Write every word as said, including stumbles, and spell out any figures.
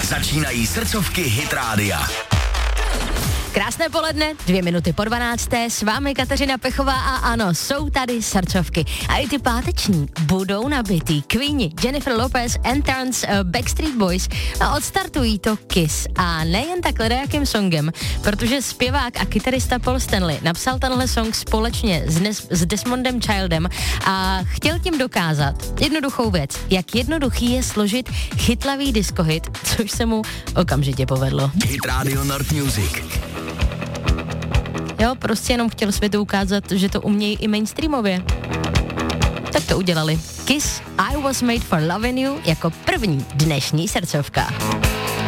Začínají srdcovky Hit Rádia. Krásné poledne, dvě minuty po dvanácté, s vámi Kateřina Pechová a ano, jsou tady srdcovky. A i ty páteční budou nabitý. Queeni, Jennifer Lopez, Entrance, uh, Backstreet Boys a odstartují to Kiss. A nejen tak ledajakým songem, protože zpěvák a kytarista Paul Stanley napsal tenhle song společně s, Nes- s Desmondem Childem a chtěl tím dokázat jednoduchou věc, jak jednoduchý je složit chytlavý diskohit, což se mu okamžitě povedlo. Hit Radio North Music. Jo, prostě jenom chtěl světu ukázat, že to umějí i mainstreamově. Tak to udělali. Kiss, I Was Made for Loving You jako první dnešní srdcovka.